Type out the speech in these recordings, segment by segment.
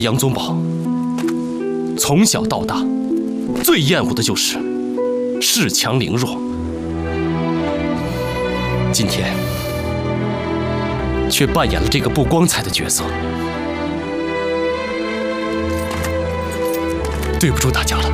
杨宗保从小到大最厌恶的就是恃强凌弱，今天却扮演了这个不光彩的角色，对不住大家了。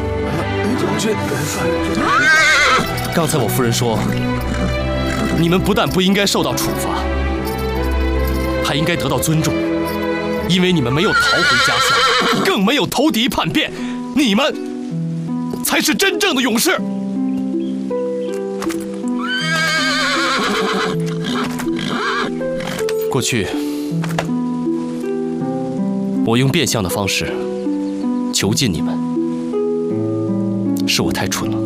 刚才我夫人说，你们不但不应该受到处罚，还应该得到尊重。 因为你们没有逃回家乡，更没有投敌叛变，你们才是真正的勇士。过去，我用变相的方式囚禁你们，是我太蠢了。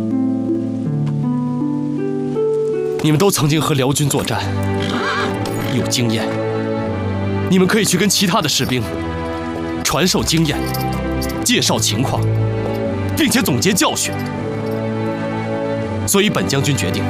你们都曾经和辽军作战，有经验。 你们可以去跟其他的士兵传授经验，介绍情况，并且总结教训。所以本将军决定，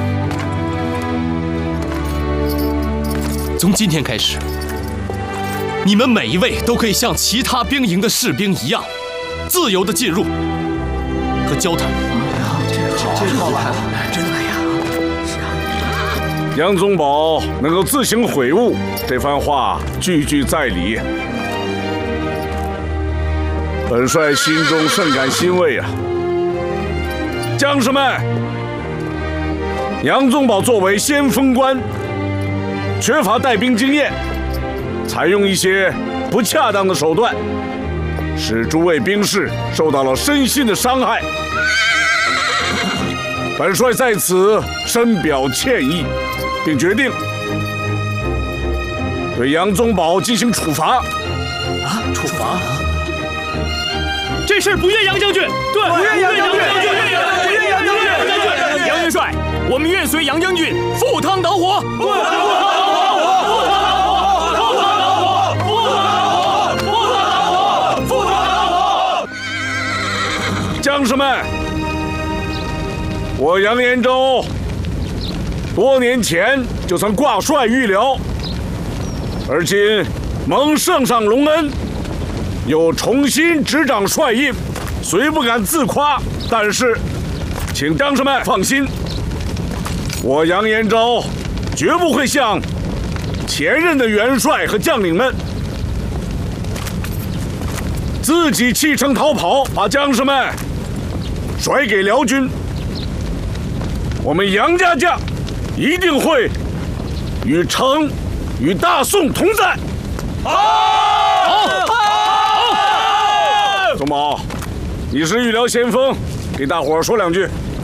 从今天开始，你们每一位都可以像其他兵营的士兵一样，自由地进入和交谈。 这好了，真的呀！是啊。 杨宗保能够自行悔悟。 这番话句句在理，本帅心中甚感欣慰啊！将士们，杨宗保作为先锋官，缺乏带兵经验，采用一些不恰当的手段，使诸位兵士受到了身心的伤害。本帅在此深表歉意，并决定。 对杨宗保进行处罚。 啊，处罚？ 这事儿不怨杨将军，对，不怨杨将军，不怨杨将军。杨元帅，我们愿随杨将军赴汤蹈火。 将士们，我杨延州多年前就曾挂帅御辽。 而今蒙圣上隆恩，又重新执掌帅印，虽不敢自夸，但是，请将士们放心，我杨延昭绝不会像前任的元帅和将领们自己弃城逃跑，把将士们甩给辽军。我们杨家将一定会与城。 与大宋同在。好，宗保，你是御辽先锋，给大伙儿说两句。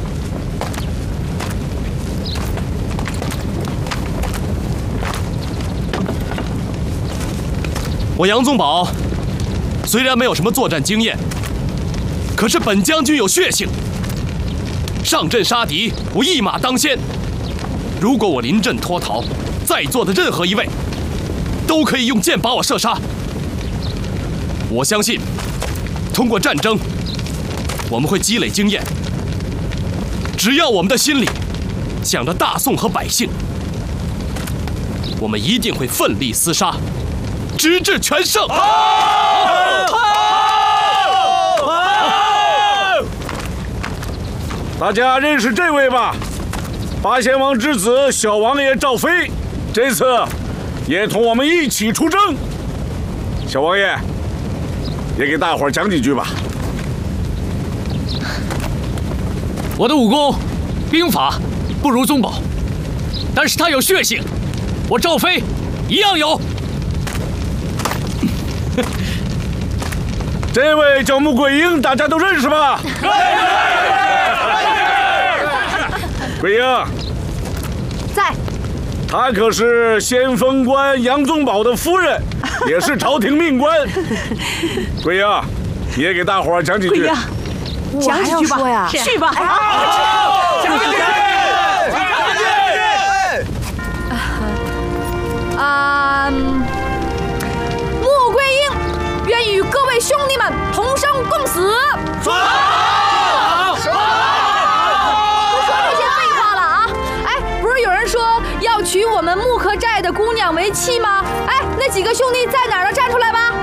我杨宗保虽然没有什么作战经验，可是本将军有血性，上阵杀敌，我一马当先。如果我临阵脱逃， 在座的任何一位，都可以用箭把我射杀。我相信，通过战争，我们会积累经验。只要我们的心里想着大宋和百姓，我们一定会奋力厮杀，直至全胜。 大家认识这位吧？八贤王之子小王爷赵飞。 这次也同我们一起出征，小王爷也给大伙儿讲几句吧。 我的武功、兵法不如宗保，但是他有血性，我赵飞一样有。 这位叫穆桂英，大家都认识吧？桂英在。 她可是先锋官杨宗保的夫人，也是朝廷命官。桂英，也给大伙儿讲几句。 讲几句吧，去吧。 讲几句。 穆桂英愿与各位兄弟们同生共死。 说。 要娶我们木柯寨的姑娘为妻吗？哎，那几个兄弟在哪儿呢？站出来吧！